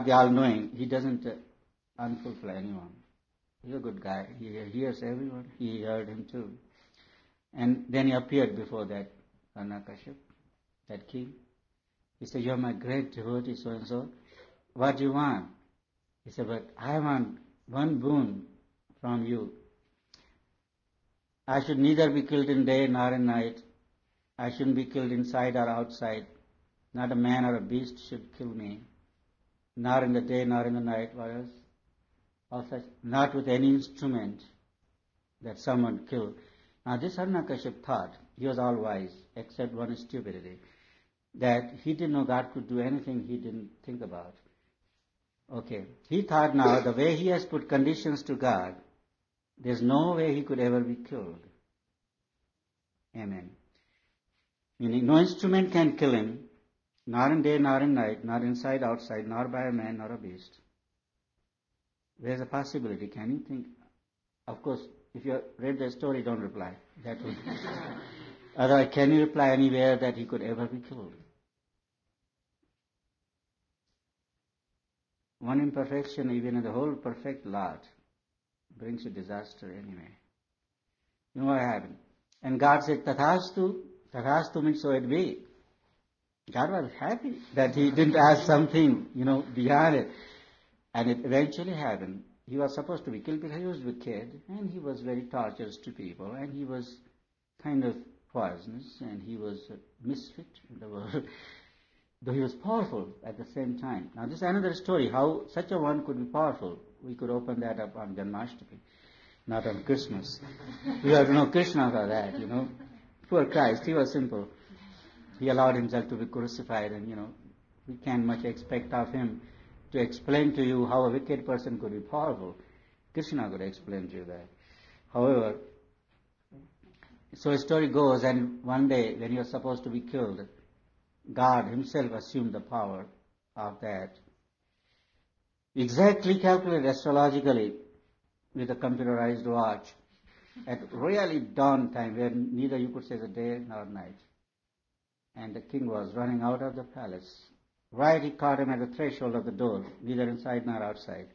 the all-knowing. He doesn't unfulfill anyone. He's a good guy. He hears everyone. He heard him too. And then he appeared before that Hiranyakashipu, that king. He said, "You are my great devotee, so-and-so. What do you want?" He said, "But I want one boon from you. I should neither be killed in day nor in night. I shouldn't be killed inside or outside. Not a man or a beast should kill me. Nor in the day nor in the night." What else? All such, not with any instrument that someone killed. Now this Hiranyakashipu thought, he was all wise, except one stupidity, that he didn't know God could do anything he didn't think about. Okay. He thought now, the way he has put conditions to God, there's no way he could ever be killed. Amen. Meaning, no instrument can kill him, nor in day, nor in night, nor inside, outside, nor by a man, nor a beast. There's a possibility. Can you think? Of course, if you read the story, don't reply. That would. Otherwise, can you reply anywhere that he could ever be killed? One imperfection, even in the whole perfect lot, brings a disaster anyway. You know what happened? And God said, "Tathastu." Tathastu means so it be. God was happy that he didn't ask something, beyond it. And it eventually happened. He was supposed to be killed because he was a kid, and he was very torturous to people, and he was kind of poisonous, and he was a misfit in the world, though he was powerful at the same time. Now this is another story, how such a one could be powerful. We could open that up on Janmashtami, not on Christmas. You have to know Krishna for that, Poor Christ, he was simple. He allowed himself to be crucified, and, we can't much expect of him to explain to you how a wicked person could be powerful. Krishna could explain to you that. However, so a story goes, and one day when he was supposed to be killed, God himself assumed the power of that. Exactly calculated astrologically with a computerized watch at really dawn time, where neither you could say the day nor night. And the king was running out of the palace. Right, he caught him at the threshold of the door, neither inside nor outside.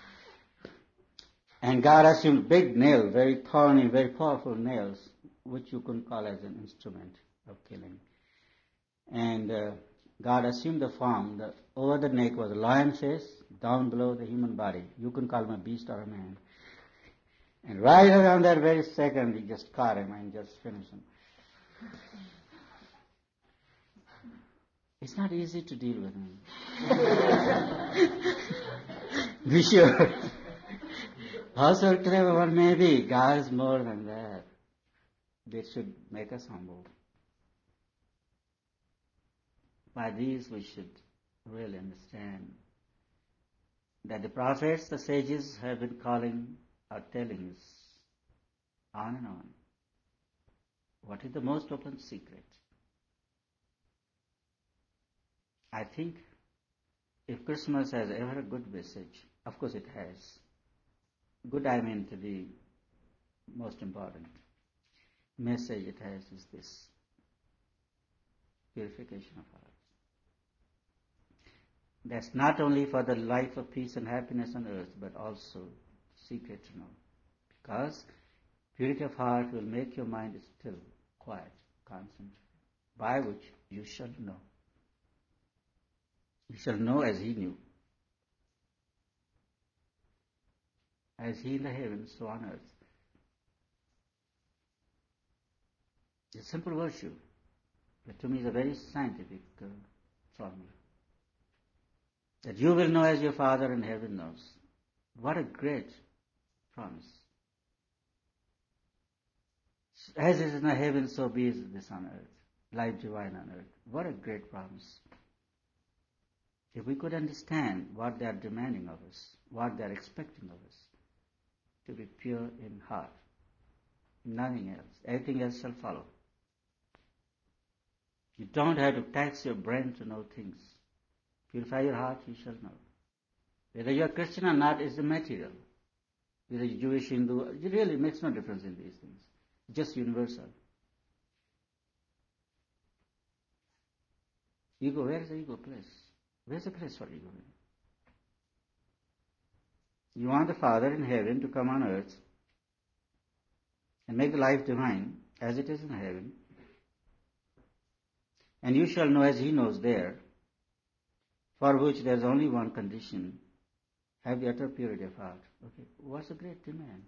And God assumed big nail, very thorny, very powerful nails, which you couldn't call as an instrument of killing. And God assumed the form. Over the neck was a lion face, down below the human body. You couldn't call him a beast or a man. And right around that very second, he just caught him and just finished him. It's not easy to deal with him. Be sure. However clever one may be, God is more than that. This should make us humble. By these we should really understand that the prophets, the sages have been calling or telling us on and on. What is the most open secret? I think if Christmas has ever a good message, of course it has. Good, I mean, to the most important message it has is this: purification of heart. That's not only for the life of peace and happiness on earth, but also secret to know. Because purity of heart will make your mind still, quiet, concentrated, by which you shall know. You shall know as he knew. As he in the heavens, so on earth. It's a simple virtue, but to me is a very scientific formula. That you will know as your Father in heaven knows. What a great promise. As is in the heavens, so be is this on earth. Life divine on earth. What a great promise. If we could understand what they are demanding of us, what they are expecting of us, to be pure in heart, nothing else. Everything else shall follow. You don't have to tax your brain to know things. Purify your heart, you shall know. Whether you are Christian or not is the material. Whether you're Jewish, Hindu, it really makes no difference in these things. It's just universal. Ego, where is the ego place? Where's the place for ego? You want the Father in heaven to come on earth and make life divine as it is in heaven. And you shall know as he knows there, for which there is only one condition, have the utter purity of heart. Okay, what's the great demand?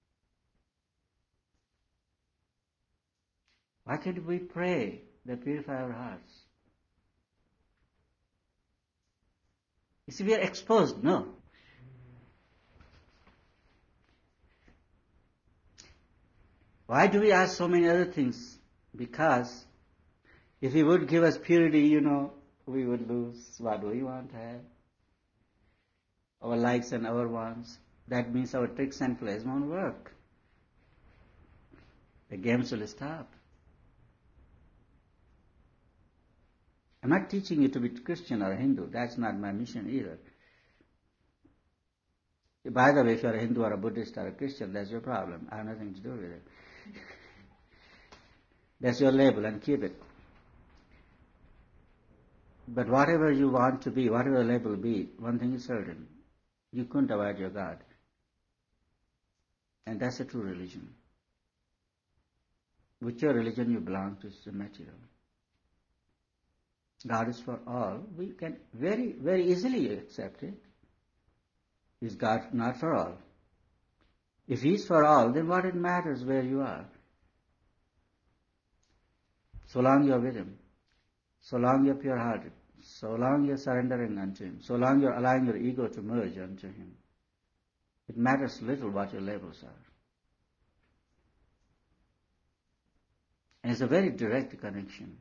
Why can't we pray that purify our hearts? You see, we are exposed, no? Why do we ask so many other things? Because if he would give us purity, we would lose what we want to have. Our likes and our wants. That means our tricks and plays won't work. The games will stop. I'm not teaching you to be Christian or Hindu. That's not my mission either. By the way, if you're a Hindu or a Buddhist or a Christian, that's your problem. I have nothing to do with it. That's your label, and keep it. But whatever you want to be, whatever the label be, one thing is certain. You couldn't avoid your God. And that's a true religion. Which your religion you belong to is the material. God is for all. We can very, very easily accept it. Is God not for all? If He is for all, then what it matters where you are? So long you are with Him, so long you are pure-hearted, so long you are surrendering unto Him, so long you are allowing your ego to merge unto Him, it matters little what your labels are. And it's a very direct connection.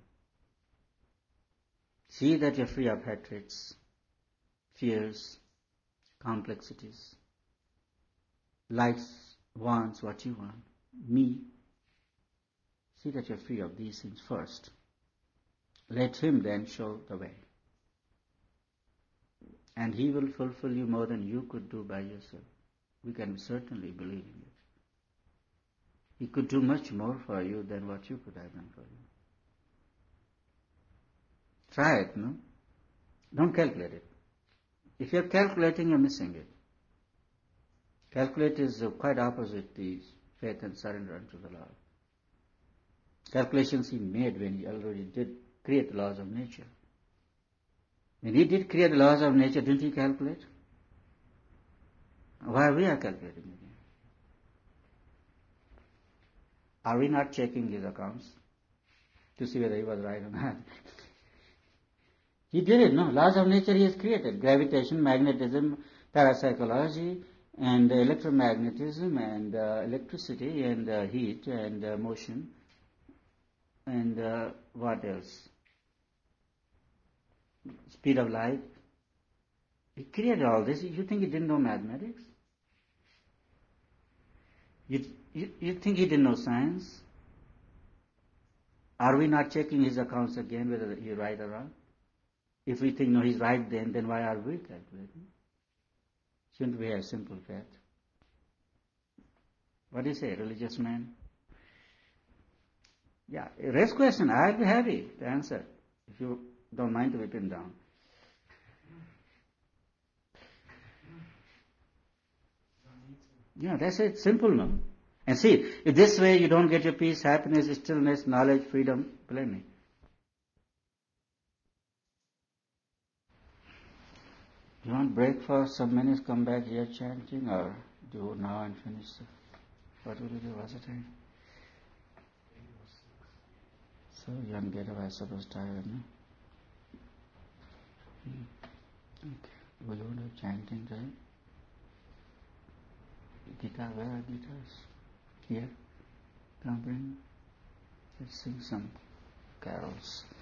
See that you're free of hatreds, fears, complexities, likes, wants, what you want, me. See that you're free of these things first. Let Him then show the way. And He will fulfill you more than you could do by yourself. We can certainly believe in it. He could do much more for you than what you could have done for you. Try it, no? Don't calculate it. If you're calculating, you're missing it. Calculate is quite opposite the faith and surrender unto the Lord. Calculations He made when He already did create the laws of nature. When He did create the laws of nature, didn't He calculate? Why we are calculating again? Are we not checking His accounts to see whether He was right or not? He did it, no? Laws of nature He has created. Gravitation, magnetism, parapsychology, and electromagnetism, and electricity, and heat, and motion, and what else? Speed of light. He created all this. You think He didn't know mathematics? You think He didn't know science? Are we not checking His accounts again whether He's right or wrong? If we think, no, He's right then why are we calculating? Shouldn't we have simple faith? What do you say, religious man? Yeah, raise question. I'll be happy to answer if you don't mind to be pinned down. Yeah, that's it. Simple, no? And see, if this way you don't get your peace, happiness, stillness, knowledge, freedom, blame me. You want break for some minutes, come back here chanting, or do now and finish? What will you do? What's the time? So you want to get up, I suppose, tired, no? Okay. Will you do chanting time? Guitar, where are guitars? Here? Come bring. Let's sing some carols.